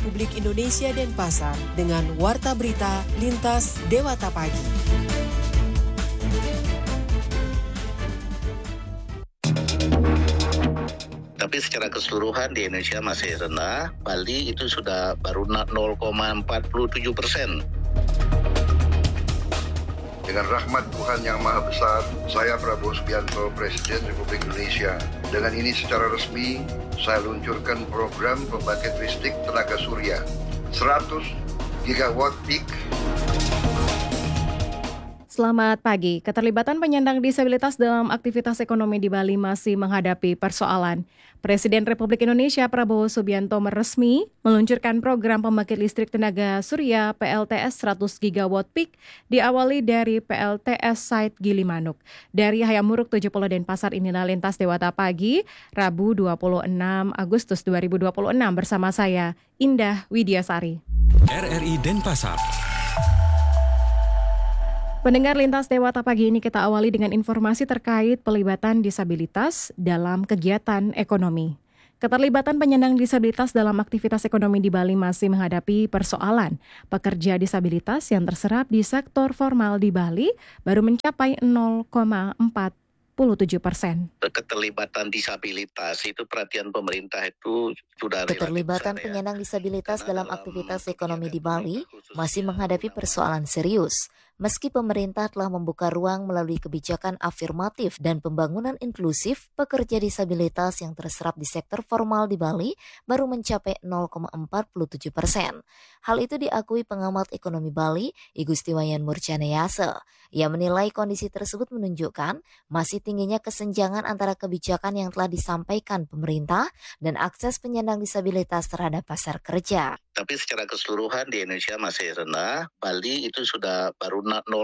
Republik Indonesia Denpasar dengan Warta Berita Lintas Dewata Pagi. Tapi secara keseluruhan di Indonesia masih rendah. Bali itu sudah baru 0,47%. Dengan rahmat Tuhan Yang Maha Besar, saya Prabowo Subianto, Presiden Republik Indonesia. Dengan ini secara resmi, saya luncurkan program pembangkit listrik tenaga surya 100 gigawatt peak. Selamat pagi. Keterlibatan penyandang disabilitas dalam aktivitas ekonomi di Bali masih menghadapi persoalan. Presiden Republik Indonesia Prabowo Subianto resmi meluncurkan program pembangkit listrik tenaga surya PLTS 100 gigawatt peak diawali dari PLTS site Gilimanuk. Dari Hayamuruk 70 Denpasar, inilah Lintas Dewata Pagi, Rabu 26 Agustus 2026 bersama saya, Indah Widiasari. RRI Denpasar. Pendengar Lintas Dewata Pagi ini kita awali dengan informasi terkait pelibatan disabilitas dalam kegiatan ekonomi. Keterlibatan penyandang disabilitas dalam aktivitas ekonomi di Bali masih menghadapi persoalan. Pekerja disabilitas yang terserap di sektor formal di Bali baru mencapai 0,47%. Keterlibatan disabilitas itu perhatian pemerintah itu sudah Keterlibatan penyandang disabilitas dalam aktivitas ekonomi di Bali masih menghadapi persoalan serius. Meski pemerintah telah membuka ruang melalui kebijakan afirmatif dan pembangunan inklusif, pekerja disabilitas yang terserap di sektor formal di Bali baru mencapai 0,47%. Hal itu diakui pengamat ekonomi Bali, I Gustiwayan Murcaneyase. Ia menilai kondisi tersebut menunjukkan masih tingginya kesenjangan antara kebijakan yang telah disampaikan pemerintah dan akses penyandang disabilitas terhadap pasar kerja. Tapi secara keseluruhan di Indonesia masih rendah. Bali itu sudah baru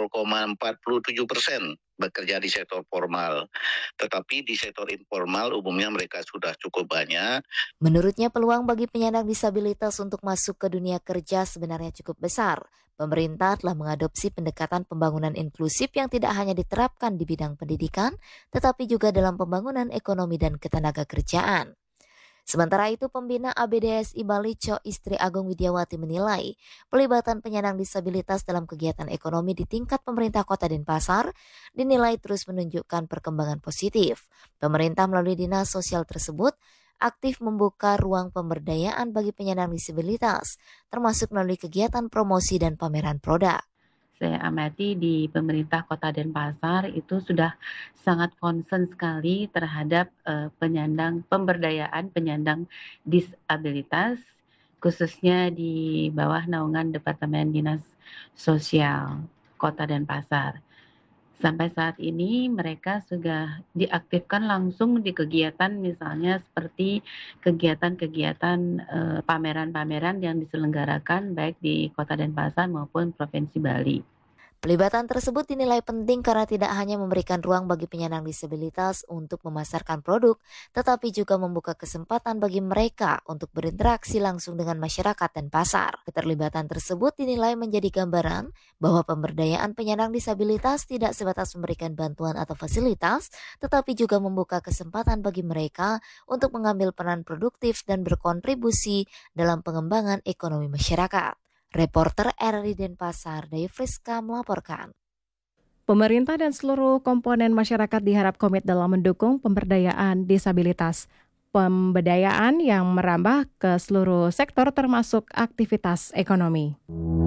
0,47% bekerja di sektor formal. Tetapi di sektor informal umumnya mereka sudah cukup banyak. Menurutnya peluang bagi penyandang disabilitas untuk masuk ke dunia kerja sebenarnya cukup besar. Pemerintah telah mengadopsi pendekatan pembangunan inklusif yang tidak hanya diterapkan di bidang pendidikan, tetapi juga dalam pembangunan ekonomi dan ketenagakerjaan. Sementara itu, pembina ABDSI Bali Co. Istri Agung Widiawati menilai pelibatan penyandang disabilitas dalam kegiatan ekonomi di tingkat pemerintah Kota Denpasar dinilai terus menunjukkan perkembangan positif. Pemerintah melalui dinas sosial tersebut aktif membuka ruang pemberdayaan bagi penyandang disabilitas, termasuk melalui kegiatan promosi dan pameran produk. Saya amati di pemerintah Kota Denpasar itu sudah sangat concern sekali terhadap pemberdayaan penyandang disabilitas, khususnya di bawah naungan Departemen Dinas Sosial Kota Denpasar. Sampai saat ini mereka sudah diaktifkan langsung di kegiatan, misalnya seperti kegiatan-kegiatan pameran-pameran yang diselenggarakan baik di Kota Denpasar maupun Provinsi Bali. Pelibatan tersebut dinilai penting karena tidak hanya memberikan ruang bagi penyandang disabilitas untuk memasarkan produk, tetapi juga membuka kesempatan bagi mereka untuk berinteraksi langsung dengan masyarakat dan pasar. Keterlibatan tersebut dinilai menjadi gambaran bahwa pemberdayaan penyandang disabilitas tidak sebatas memberikan bantuan atau fasilitas, tetapi juga membuka kesempatan bagi mereka untuk mengambil peran produktif dan berkontribusi dalam pengembangan ekonomi masyarakat. Reporter RRI Denpasar, Dayu Friska melaporkan. Pemerintah dan seluruh komponen masyarakat diharap komit dalam mendukung pemberdayaan disabilitas. Pemberdayaan yang merambah ke seluruh sektor termasuk aktivitas ekonomi.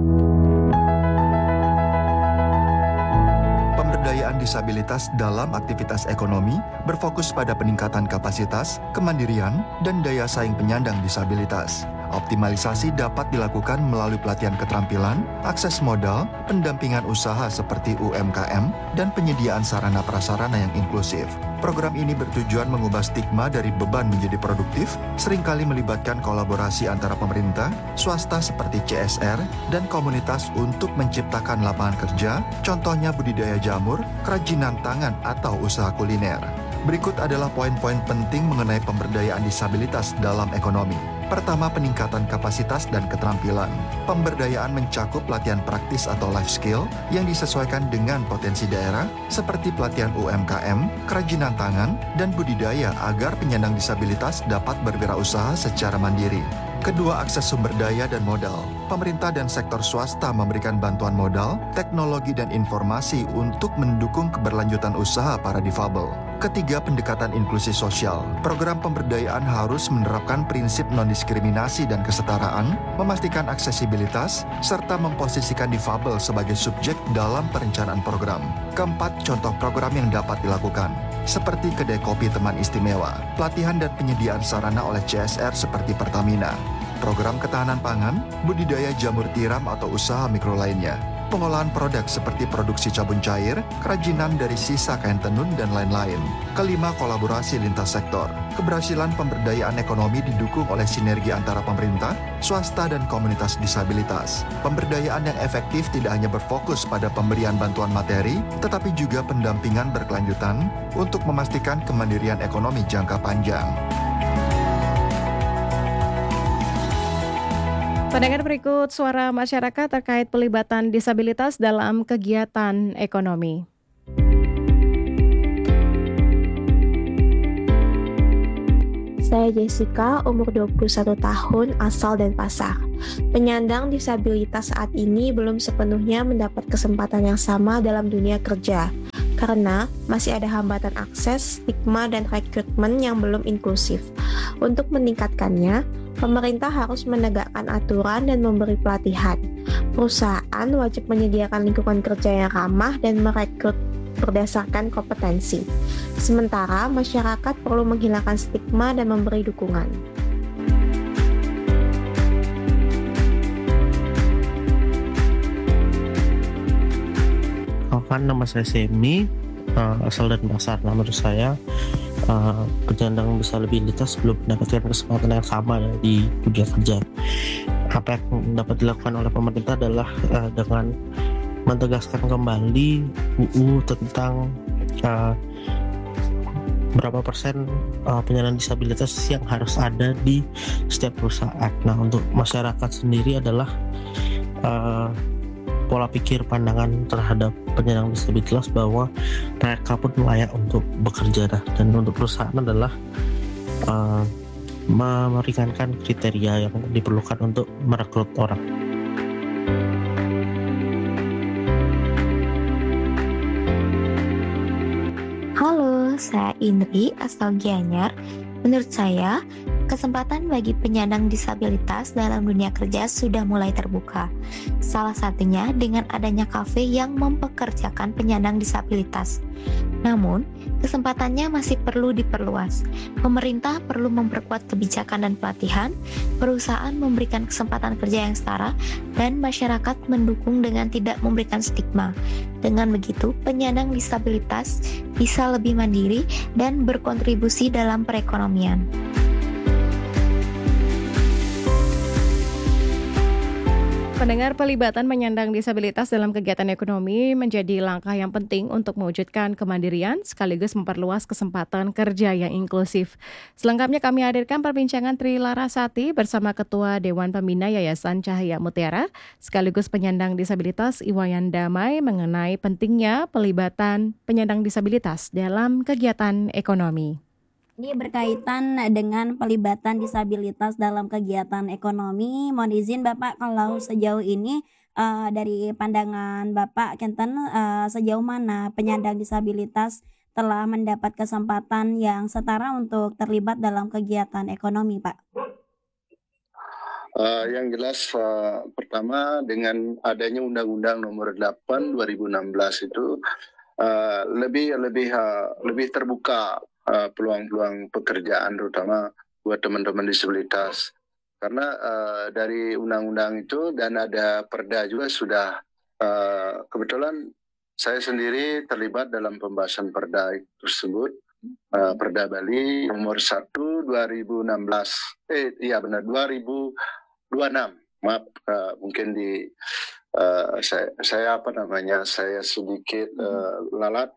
Pemberdayaan disabilitas dalam aktivitas ekonomi berfokus pada peningkatan kapasitas, kemandirian, dan daya saing penyandang disabilitas. Optimalisasi dapat dilakukan melalui pelatihan keterampilan, akses modal, pendampingan usaha seperti UMKM, dan penyediaan sarana prasarana yang inklusif. Program ini bertujuan mengubah stigma dari beban menjadi produktif, seringkali melibatkan kolaborasi antara pemerintah, swasta seperti CSR, dan komunitas untuk menciptakan lapangan kerja, contohnya budidaya jamur, kerajinan tangan, atau usaha kuliner. Berikut adalah poin-poin penting mengenai pemberdayaan disabilitas dalam ekonomi. Pertama, peningkatan kapasitas dan keterampilan. Pemberdayaan mencakup pelatihan praktis atau life skill yang disesuaikan dengan potensi daerah, seperti pelatihan UMKM, kerajinan tangan, dan budidaya agar penyandang disabilitas dapat berwirausaha secara mandiri. Kedua, akses sumber daya dan modal. Pemerintah dan sektor swasta memberikan bantuan modal, teknologi dan informasi untuk mendukung keberlanjutan usaha para difabel. Ketiga, pendekatan inklusi sosial. Program pemberdayaan harus menerapkan prinsip non-diskriminasi dan kesetaraan, memastikan aksesibilitas, serta memposisikan difabel sebagai subjek dalam perencanaan program. Keempat, contoh program yang dapat dilakukan, seperti kedai kopi teman istimewa, pelatihan dan penyediaan sarana oleh CSR seperti Pertamina, program ketahanan pangan, budidaya jamur tiram atau usaha mikro lainnya, pengolahan produk seperti produksi sabun cair, kerajinan dari sisa kain tenun, dan lain-lain. Kelima, kolaborasi lintas sektor. Keberhasilan pemberdayaan ekonomi didukung oleh sinergi antara pemerintah, swasta, dan komunitas disabilitas. Pemberdayaan yang efektif tidak hanya berfokus pada pemberian bantuan materi, tetapi juga pendampingan berkelanjutan untuk memastikan kemandirian ekonomi jangka panjang. Pendengar, berikut suara masyarakat terkait pelibatan disabilitas dalam kegiatan ekonomi. Saya Jessica, umur 21 tahun, asal Denpasar. Penyandang disabilitas saat ini belum sepenuhnya mendapat kesempatan yang sama dalam dunia kerja, karena masih ada hambatan akses, stigma, dan rekrutmen yang belum inklusif. Untuk meningkatkannya, pemerintah harus menegakkan aturan dan memberi pelatihan. Perusahaan wajib menyediakan lingkungan kerja yang ramah dan merekrut berdasarkan kompetensi. Sementara masyarakat perlu menghilangkan stigma dan memberi dukungan. Nama saya Semi, asal Denpasar. Menurut saya penyandang disabilitas belum mendapatkan kesempatan yang sama di dunia kerja. Apa yang dapat dilakukan oleh pemerintah adalah dengan mentegaskan kembali UU tentang berapa persen penyandang disabilitas yang harus ada di setiap perusahaan. Nah, untuk masyarakat sendiri adalah pola pikir pandangan terhadap penyandang disabilitas bahwa mereka pun layak untuk bekerja, dan untuk perusahaan adalah meringankan kriteria yang diperlukan untuk merekrut orang. Halo, saya Indri, asal Gianyar. Menurut saya, kesempatan bagi penyandang disabilitas dalam dunia kerja sudah mulai terbuka. Salah satunya dengan adanya kafe yang mempekerjakan penyandang disabilitas. Namun, kesempatannya masih perlu diperluas. Pemerintah perlu memperkuat kebijakan dan pelatihan, perusahaan memberikan kesempatan kerja yang setara, dan masyarakat mendukung dengan tidak memberikan stigma. Dengan begitu, penyandang disabilitas bisa lebih mandiri dan berkontribusi dalam perekonomian. Pendengar, pelibatan penyandang disabilitas dalam kegiatan ekonomi menjadi langkah yang penting untuk mewujudkan kemandirian sekaligus memperluas kesempatan kerja yang inklusif. Selengkapnya kami hadirkan perbincangan Tri Larasati bersama Ketua Dewan Pembina Yayasan Cahaya Mutiara sekaligus penyandang disabilitas Iwayan Damai mengenai pentingnya pelibatan penyandang disabilitas dalam kegiatan ekonomi. Ini berkaitan dengan pelibatan disabilitas dalam kegiatan ekonomi. Mohon izin Bapak, kalau sejauh ini dari pandangan Bapak Kenten, sejauh mana penyandang disabilitas telah mendapat kesempatan yang setara untuk terlibat dalam kegiatan ekonomi, Pak? Yang jelas pertama dengan adanya Undang-Undang Nomor 8 2016 itu lebih terbuka peluang-peluang pekerjaan terutama buat teman-teman disabilitas, karena dari undang-undang itu dan ada perda juga sudah kebetulan saya sendiri terlibat dalam pembahasan perda tersebut, Perda Bali nomor 1 2016 2026, maaf mungkin di saya sedikit lalat.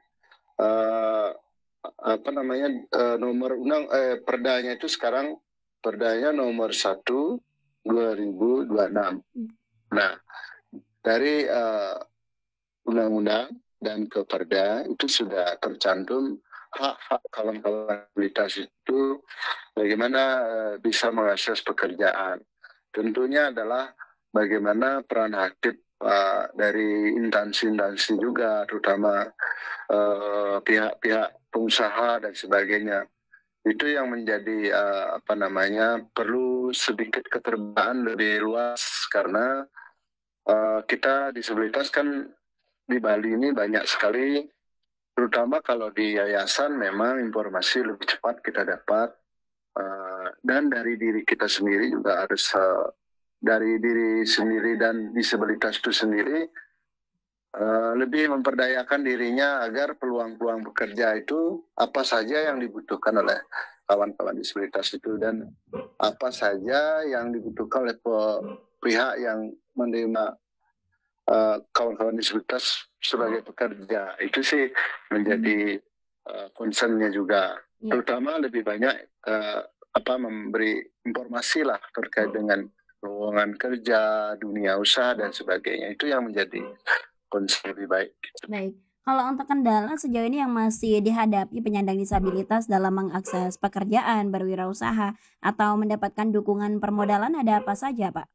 Nomor perdanya itu sekarang perdanya nomor 1 2026. Nah, dari undang-undang dan ke perda itu sudah tercantum hak-hak kawan-kawan disabilitas itu bagaimana bisa mengakses pekerjaan. tentunya adalah bagaimana peran aktif dari instansi-instansi juga, terutama pihak-pihak pengusaha dan sebagainya. Itu yang menjadi perlu sedikit keterbukaan lebih luas, karena kita disabilitas kan di Bali ini banyak sekali, terutama kalau di yayasan memang informasi lebih cepat kita dapat, dan dari diri kita sendiri juga harus dari diri sendiri dan disabilitas itu sendiri lebih memperdayakan dirinya agar peluang-peluang bekerja itu apa saja yang dibutuhkan oleh kawan-kawan disabilitas itu, dan apa saja yang dibutuhkan oleh pihak yang menerima kawan-kawan disabilitas sebagai pekerja. Itu sih menjadi concern-nya juga, terutama lebih banyak memberi informasi lah terkait dengan lowongan kerja, dunia usaha dan sebagainya. Itu yang menjadi concern lebih baik. Baik. Kalau untuk kendala sejauh ini yang masih dihadapi penyandang disabilitas dalam mengakses pekerjaan, berwirausaha, atau mendapatkan dukungan permodalan, ada apa saja, Pak?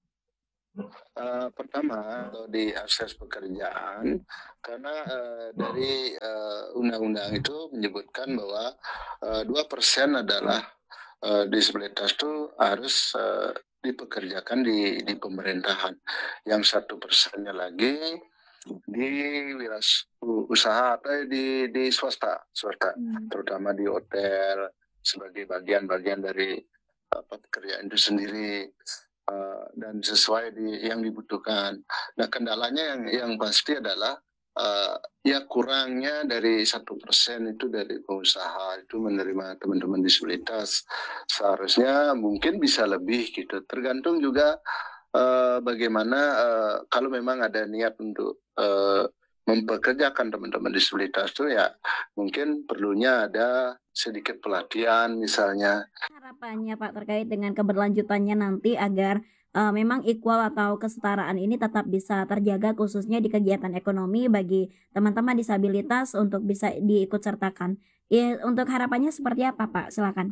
Pertama, di akses pekerjaan, karena dari undang-undang itu menyebutkan bahwa 2% adalah disabilitas itu harus dipekerjakan di pemerintahan. Yang 1%-nya lagi di wirausaha atau di swasta, terutama di hotel sebagai bagian-bagian dari pekerjaan itu sendiri, dan sesuai yang dibutuhkan. Nah, kendalanya yang pasti adalah kurangnya dari 1% itu dari pengusaha itu menerima teman-teman disabilitas. Seharusnya mungkin bisa lebih gitu. Tergantung juga bagaimana kalau memang ada niat untuk mempekerjakan teman-teman disabilitas itu, ya mungkin perlunya ada sedikit pelatihan misalnya. Harapannya Pak terkait dengan keberlanjutannya nanti agar memang equal atau kesetaraan ini tetap bisa terjaga, khususnya di kegiatan ekonomi bagi teman-teman disabilitas untuk bisa diikut sertakan. Untuk harapannya seperti apa Pak? Silakan.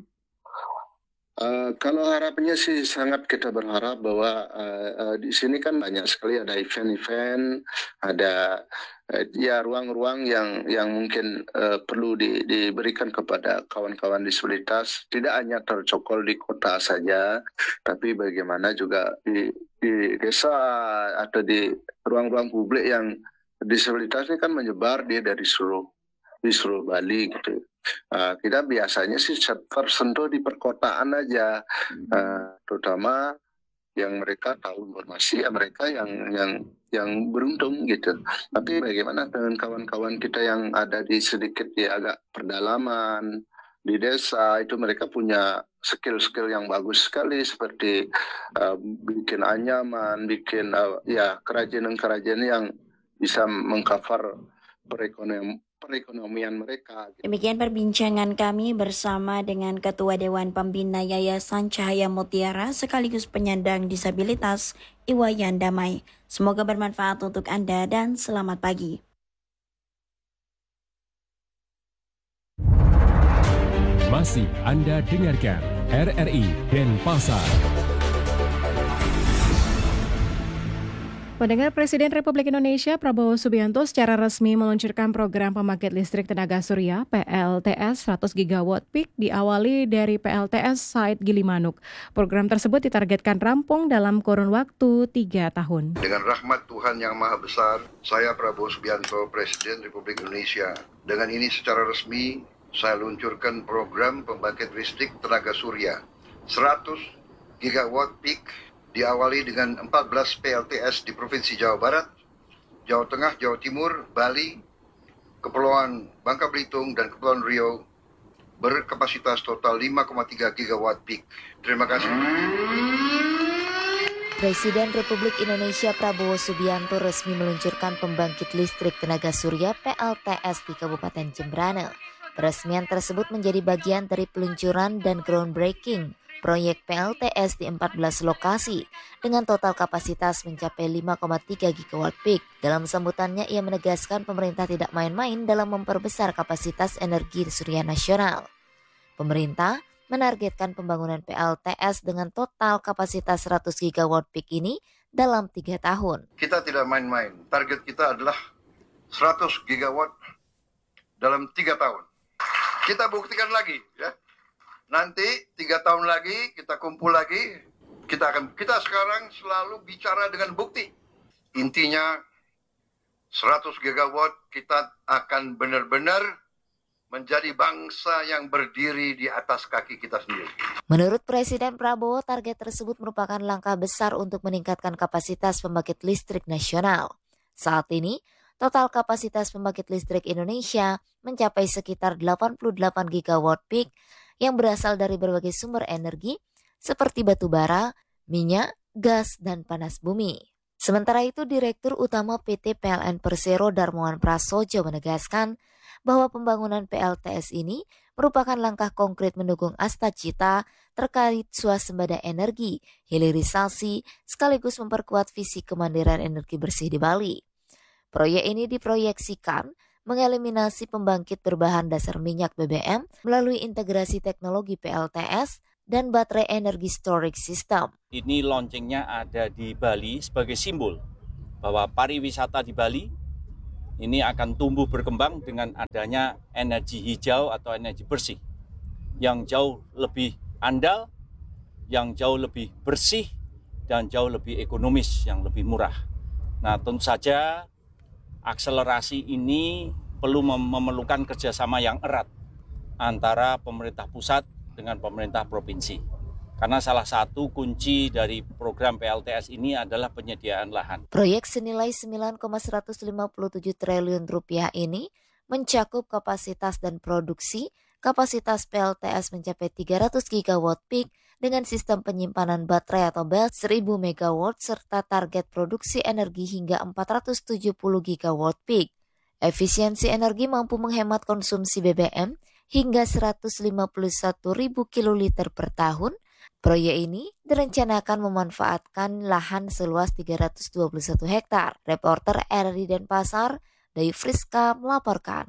Kalau harapannya sih sangat kita berharap bahwa di sini kan banyak sekali ada event-event, ada ruang-ruang yang mungkin perlu diberikan kepada kawan-kawan disabilitas, tidak hanya tercokol di kota saja, tapi bagaimana juga di desa atau di ruang-ruang publik yang disabilitas ini kan menyebar dia di seluruh Bali gitu. Kita biasanya sih tersentuh di perkotaan aja, terutama yang mereka tahu informasi, ya mereka yang beruntung gitu. Tapi bagaimana dengan kawan-kawan kita yang ada di sedikit agak pedalaman di desa, itu mereka punya skill-skill yang bagus sekali seperti bikin anyaman, bikin kerajinan-kerajinan yang bisa mengcover perekonomian mereka. Demikian perbincangan kami bersama dengan Ketua Dewan Pembina Yayasan Cahaya Mutiara sekaligus penyandang disabilitas Iwayan Damai. Semoga bermanfaat untuk Anda dan selamat pagi. Masih Anda dengarkan RRI Denpasar. Pendengar, Presiden Republik Indonesia Prabowo Subianto secara resmi meluncurkan program pembangkit listrik tenaga surya PLTS 100 GW peak diawali dari PLTS site Gilimanuk. Program tersebut ditargetkan rampung dalam kurun waktu 3 tahun. Dengan rahmat Tuhan Yang Maha Besar, saya Prabowo Subianto, Presiden Republik Indonesia. Dengan ini secara resmi, saya luncurkan program pembangkit listrik tenaga surya 100 GW peak diawali dengan 14 PLTS di Provinsi Jawa Barat, Jawa Tengah, Jawa Timur, Bali, Kepulauan Bangka Belitung, dan Kepulauan Riau berkapasitas total 5,3 GW peak. Terima kasih. Presiden Republik Indonesia Prabowo Subianto resmi meluncurkan pembangkit listrik tenaga surya PLTS di Kabupaten Jembrana. Peresmian tersebut menjadi bagian dari peluncuran dan groundbreaking proyek PLTS di 14 lokasi dengan total kapasitas mencapai 5,3 GW peak. Dalam sambutannya, ia menegaskan pemerintah tidak main-main dalam memperbesar kapasitas energi surya nasional. Pemerintah menargetkan pembangunan PLTS dengan total kapasitas 100 gigawatt peak ini dalam 3 tahun. Kita tidak main-main. Target kita adalah 100 gigawatt dalam 3 tahun. Kita buktikan lagi, ya. Nanti 3 tahun lagi kita kumpul lagi. Kita sekarang selalu bicara dengan bukti. Intinya 100 gigawatt kita akan benar-benar menjadi bangsa yang berdiri di atas kaki kita sendiri. Menurut Presiden Prabowo, target tersebut merupakan langkah besar untuk meningkatkan kapasitas pembangkit listrik nasional. Saat ini, total kapasitas pembangkit listrik Indonesia mencapai sekitar 88 gigawatt peak yang berasal dari berbagai sumber energi seperti batu bara, minyak, gas, dan panas bumi. Sementara itu, Direktur Utama PT PLN Persero Darmawan Prasojo menegaskan bahwa pembangunan PLTS ini merupakan langkah konkret mendukung Astacita terkait swasembada energi, hilirisasi, sekaligus memperkuat visi kemandirian energi bersih di Bali. Proyek ini diproyeksikan mengeliminasi pembangkit berbahan dasar minyak BBM melalui integrasi teknologi PLTS dan baterai energi storage system. Ini launchingnya ada di Bali sebagai simbol bahwa pariwisata di Bali ini akan tumbuh berkembang dengan adanya energi hijau atau energi bersih yang jauh lebih andal, yang jauh lebih bersih, dan jauh lebih ekonomis, yang lebih murah. Nah, tentu saja akselerasi ini perlu memerlukan kerjasama yang erat antara pemerintah pusat dengan pemerintah provinsi. Karena salah satu kunci dari program PLTS ini adalah penyediaan lahan. Proyek senilai 9,157 triliun rupiah ini mencakup kapasitas dan produksi. Kapasitas PLTS mencapai 300 gigawatt peak dengan sistem penyimpanan baterai atau BESS 1000 megawatt serta target produksi energi hingga 470 gigawatt peak. Efisiensi energi mampu menghemat konsumsi BBM hingga 151.000 kiloliter per tahun. Proyek ini direncanakan memanfaatkan lahan seluas 321 hektar. Reporter RRI Denpasar, Dayu Friska melaporkan.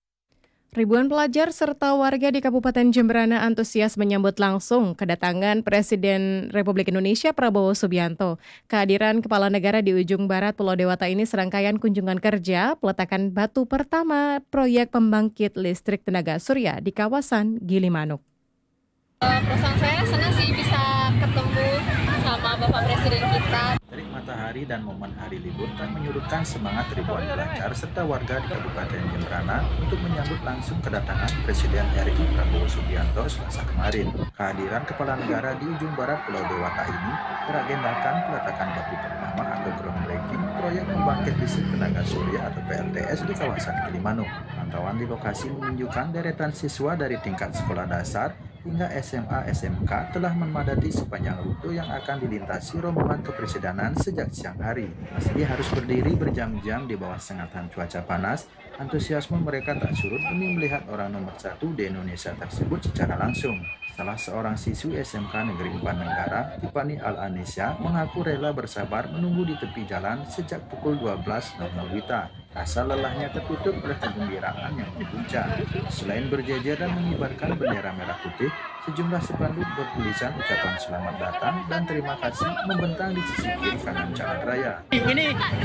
Ribuan pelajar serta warga di Kabupaten Jemberana antusias menyambut langsung kedatangan Presiden Republik Indonesia Prabowo Subianto. Kehadiran Kepala Negara di ujung barat Pulau Dewata ini serangkaian kunjungan kerja peletakan batu pertama proyek pembangkit listrik tenaga surya di kawasan Gilimanuk. Perasaan saya senang sih bisa ketemu sama Bapak Presiden kita. Terik matahari dan momen hari libur tak menyurutkan semangat ribuan pelajar serta warga di Kabupaten Jemberana untuk menyambut langsung kedatangan Presiden RI Prabowo Subianto Selasa kemarin. Kehadiran Kepala Negara di ujung barat Pulau Dewata ini beragendakan peletakan batu pertama atau groundbreaking proyek pembangkit listrik tenaga surya atau PLTS di kawasan Gilimanuk. Pantauan di lokasi menunjukkan deretan siswa dari tingkat sekolah dasar hingga SMA SMK telah memadati sepanjang rute yang akan dilintasi rombongan kepresidenan sejak siang hari. Meski harus berdiri berjam-jam di bawah sengatan cuaca panas, antusiasme mereka tak surut demi melihat orang nomor 1 di Indonesia tersebut secara langsung. Salah seorang siswi SMK Negeri 4 Nenggara, Tiffany Al-Anisya, mengaku rela bersabar menunggu di tepi jalan sejak pukul 12.00 WITA. Rasa lelahnya tertutup oleh kegembiraan yang berpuncak. Selain berjejer dan mengibarkan bendera merah putih, sejumlah spanduk bertulisan ucapan selamat datang dan terima kasih membentang di sisi kiri kanan jalan raya. Ini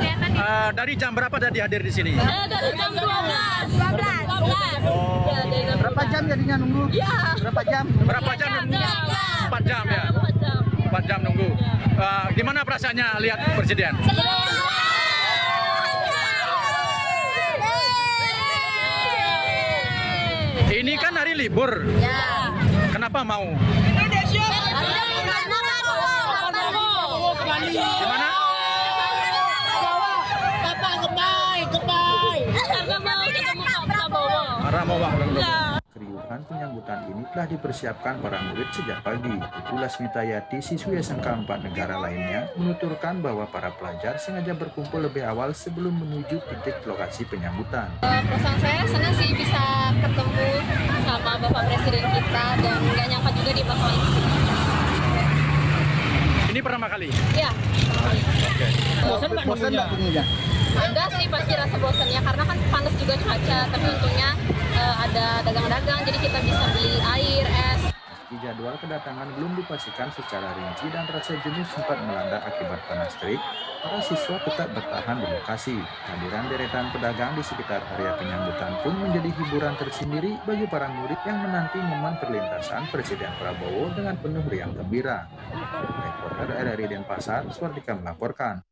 dari jam berapa tadi hadir di sini? Dari jam 12. Oh. Berapa jam jadinya nunggu? Ya. Berapa jam? Berapa jam nunggu? 4 jam ya? 4 jam nunggu. Gimana perasaannya lihat Presiden? Ini kan hari libur. Ya. Kenapa mau? Gimana? Keriuhan penyambutan ini telah dipersiapkan para murid sejak pagi. Itulah Smitayati, siswi SMK 4 Negara lainnya, menuturkan bahwa para pelajar sengaja berkumpul lebih awal sebelum menuju titik lokasi penyambutan. Perasaan saya senang sih bisa ketemu sama Bapak Presiden kita dan nggak nyangka juga dia bakal di sini. Ini pertama kali? Iya. Oke. Bosan nggak punya? Enggak sih, pasti rasa bosannya karena kan panas juga cuaca, tapi untungnya ada dagang-dagang jadi kita bisa beli air, es. Meski jadwal kedatangan belum dipastikan secara rinci dan rasa jenuh sempat melanda akibat panas terik, para siswa tetap bertahan di lokasi. Kehadiran deretan pedagang di sekitar area penyambutan pun menjadi hiburan tersendiri bagi para murid yang menanti momen perlintasan Presiden Prabowo dengan penuh riang gembira. Reporter RRI Denpasar, Swardika melaporkan.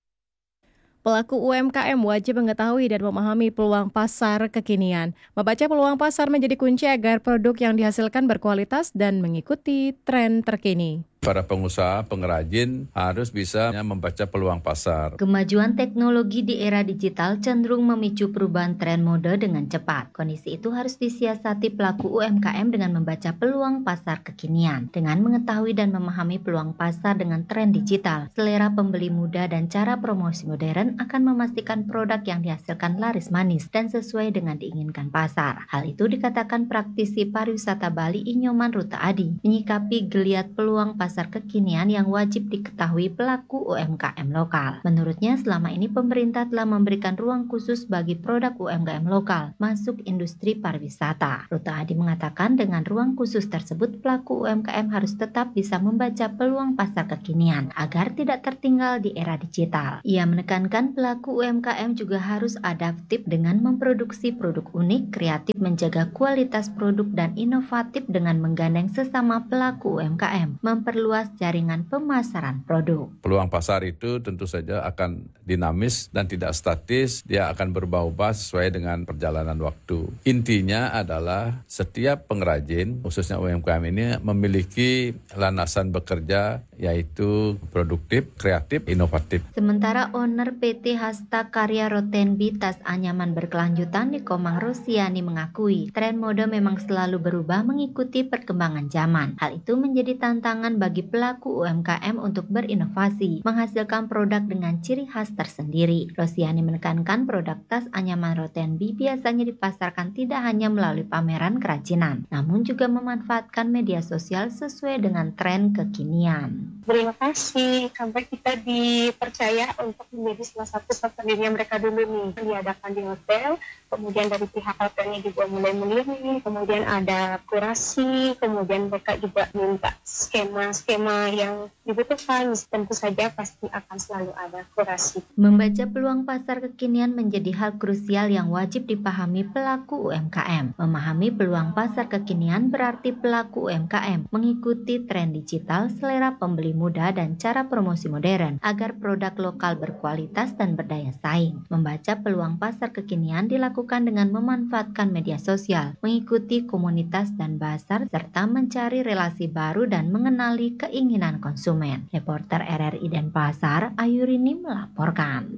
Pelaku UMKM wajib mengetahui dan memahami peluang pasar kekinian. Membaca peluang pasar menjadi kunci agar produk yang dihasilkan berkualitas dan mengikuti tren terkini. Para pengusaha, pengrajin harus bisa membaca peluang pasar. Kemajuan teknologi di era digital cenderung memicu perubahan tren mode dengan cepat. Kondisi itu harus disiasati pelaku UMKM dengan membaca peluang pasar kekinian. Dengan mengetahui dan memahami peluang pasar dengan tren digital, selera pembeli muda dan cara promosi modern akan memastikan produk yang dihasilkan laris manis dan sesuai dengan diinginkan pasar. Hal itu dikatakan praktisi pariwisata Bali Inyoman Ruta Adi, menyikapi geliat peluang pasar kekinian yang wajib diketahui pelaku UMKM lokal. Menurutnya, selama ini pemerintah telah memberikan ruang khusus bagi produk UMKM lokal masuk industri pariwisata. Ruta Adi mengatakan dengan ruang khusus tersebut, pelaku UMKM harus tetap bisa membaca peluang pasar kekinian agar tidak tertinggal di era digital. Ia menekankan pelaku UMKM juga harus adaptif dengan memproduksi produk unik, kreatif, menjaga kualitas produk dan inovatif dengan menggandeng sesama pelaku UMKM, memperluas jaringan pemasaran produk. Peluang pasar itu tentu saja akan dinamis dan tidak statis, dia akan berubah-ubah sesuai dengan perjalanan waktu. Intinya adalah setiap pengrajin, khususnya UMKM ini, memiliki landasan bekerja yaitu produktif, kreatif, inovatif. Sementara owner PT Hasta Karya Rotenbi Tas Anyaman Berkelanjutan di Komang Rosiani mengakui tren mode memang selalu berubah mengikuti perkembangan zaman. Hal itu menjadi tantangan bagi pelaku UMKM untuk berinovasi, menghasilkan produk dengan ciri khas tersendiri. Rosiani menekankan produk tas anyaman Rotenbi biasanya dipasarkan tidak hanya melalui pameran kerajinan, namun juga memanfaatkan media sosial sesuai dengan tren kekinian. Berinovasi sampai kita dipercaya untuk menjadi salah satu souvenirnya mereka dulu nih. Diadakan di hotel, kemudian dari pihak hotelnya juga mulai melirik, kemudian ada kurasi, kemudian mereka juga minta skema yang dibutuhkan. Tentu saja pasti akan selalu ada kurasi. Membaca peluang pasar kekinian menjadi hal krusial yang wajib dipahami pelaku UMKM. Memahami peluang pasar kekinian berarti pelaku UMKM mengikuti tren digital, selera pembeli muda, dan cara promosi modern agar produk lokal berkualitas dan berdaya saing. Membaca peluang pasar kekinian dilakukan dengan memanfaatkan media sosial, mengikuti komunitas dan pasar, serta mencari relasi baru dan mengenali keinginan konsumen. Reporter RRI Denpasar, Ayurini melaporkan.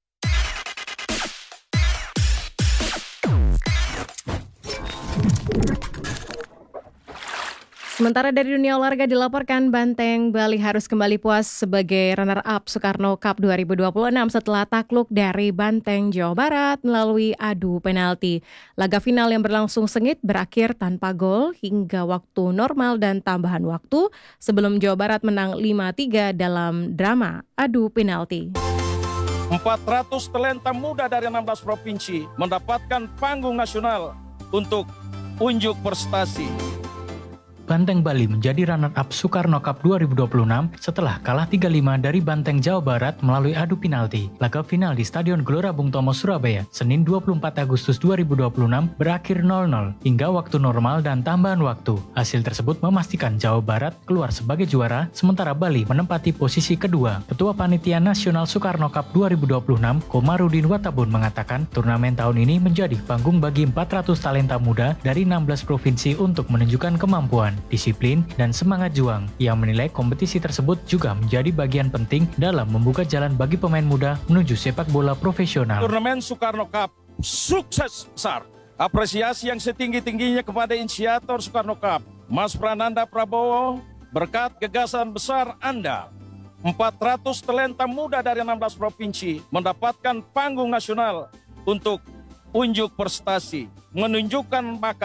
Sementara dari dunia olahraga dilaporkan Banteng Bali harus kembali puas sebagai runner-up Soekarno Cup 2026 setelah takluk dari Banteng Jawa Barat melalui adu penalti. Laga final yang berlangsung sengit berakhir tanpa gol hingga waktu normal dan tambahan waktu sebelum Jawa Barat menang 5-3 dalam drama adu penalti. 400 talenta muda dari 16 provinsi mendapatkan panggung nasional untuk unjuk prestasi. Banteng Bali menjadi runner-up Soekarno Cup 2026 setelah kalah 3-5 dari Banteng Jawa Barat melalui adu penalti. Laga final di Stadion Gelora Bung Tomo, Surabaya, Senin 24 Agustus 2026 berakhir 0-0 hingga waktu normal dan tambahan waktu. Hasil tersebut memastikan Jawa Barat keluar sebagai juara, sementara Bali menempati posisi kedua. Ketua Panitia Nasional Soekarno Cup 2026, Komarudin Watabun mengatakan turnamen tahun ini menjadi panggung bagi 400 talenta muda dari 16 provinsi untuk menunjukkan kemampuan, disiplin, dan semangat juang. Ia menilai kompetisi tersebut juga menjadi bagian penting dalam membuka jalan bagi pemain muda menuju sepak bola profesional. Turnamen Soekarno Cup sukses besar. Apresiasi yang setinggi-tingginya kepada inisiator Soekarno Cup, Mas Prananda Prabowo, berkat gagasan besar Anda. 400 talenta muda dari 16 provinsi mendapatkan panggung nasional untuk unjuk prestasi, menunjukkan bakat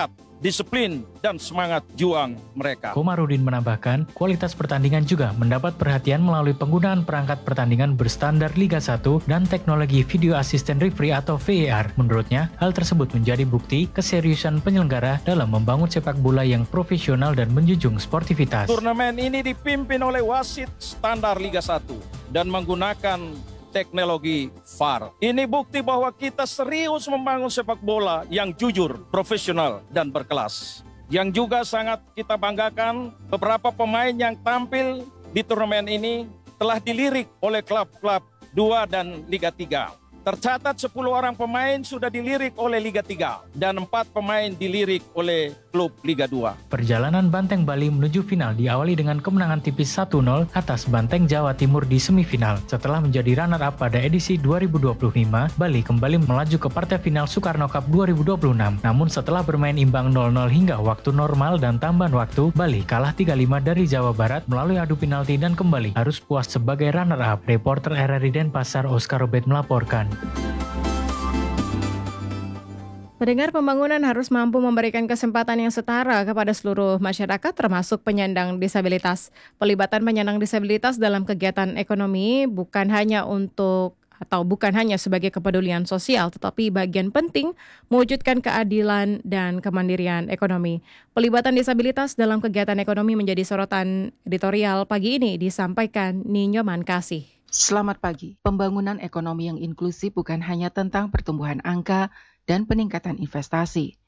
disiplin, dan semangat juang mereka. Komarudin menambahkan, kualitas pertandingan juga mendapat perhatian melalui penggunaan perangkat pertandingan berstandar Liga 1 dan teknologi Video Assistant Referee atau VAR. Menurutnya, hal tersebut menjadi bukti keseriusan penyelenggara dalam membangun sepak bola yang profesional dan menjunjung sportivitas. Turnamen ini dipimpin oleh wasit standar Liga 1 dan menggunakan teknologi VAR. Ini bukti bahwa kita serius membangun sepak bola yang jujur, profesional, dan berkelas. Yang juga sangat kita banggakan, beberapa pemain yang tampil di turnamen ini telah dilirik oleh klub-klub 2 dan Liga 3. Tercatat 10 orang pemain sudah dilirik oleh Liga 3 dan 4 pemain dilirik oleh klub Liga 2. Perjalanan Banteng Bali menuju final diawali dengan kemenangan tipis 1-0 atas Banteng Jawa Timur di semifinal. Setelah menjadi runner-up pada edisi 2025, Bali kembali melaju ke partai final Soekarno Cup 2026. Namun setelah bermain imbang 0-0 hingga waktu normal dan tambahan waktu, Bali kalah 3-5 dari Jawa Barat melalui adu penalti dan kembali harus puas sebagai runner-up. Reporter RRI Denpasar Oscar Robert melaporkan. Pendengar, pembangunan harus mampu memberikan kesempatan yang setara kepada seluruh masyarakat termasuk penyandang disabilitas. Pelibatan penyandang disabilitas dalam kegiatan ekonomi bukan hanya sebagai kepedulian sosial, tetapi bagian penting mewujudkan keadilan dan kemandirian ekonomi. Pelibatan disabilitas dalam kegiatan ekonomi menjadi sorotan editorial pagi ini, disampaikan Ninyo Mankasih. Selamat pagi. Pembangunan ekonomi yang inklusif bukan hanya tentang pertumbuhan angka dan peningkatan investasi,